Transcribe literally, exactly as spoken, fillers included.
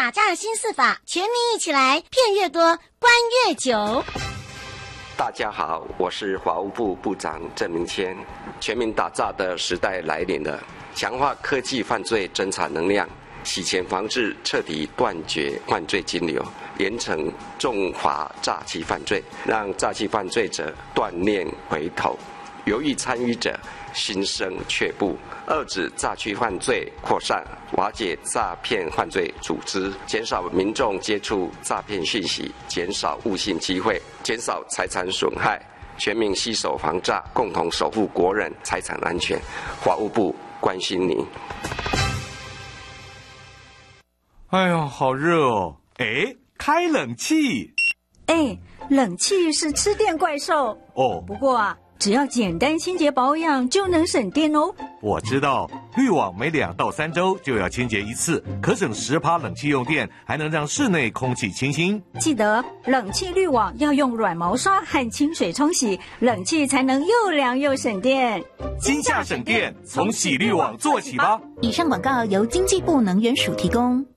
法加了新四法，全民一起来，骗越多，关越久。 大家好，我是法务部部长郑明谦。全民打诈的时代来临了，强化科技犯罪侦查能量，洗钱防治彻底断绝犯罪金流，严惩重罚诈欺犯罪，让诈欺犯罪者断念回头，犹豫参与者心生却步，遏止诈欺犯罪扩散，瓦解诈骗犯罪组织，减少民众接触诈骗讯息，减少误信机会，减少财产损害，全民携手防诈，共同守护国人财产安全。法务部关心您。 哎呀，好热哦！哎，开冷气。 哎，冷气是吃电怪兽哦。 不过啊，只要简单清洁保养就能省电哦。 我知道，滤网每两到三周就要清洁一次，可省十趴冷气用电，还能让室内空气清新。 记得冷气滤网要用软毛刷和清水冲洗，冷气才能又凉又省电。 今夏省电，从洗滤网做起吧。 以上广告由经济部能源署提供。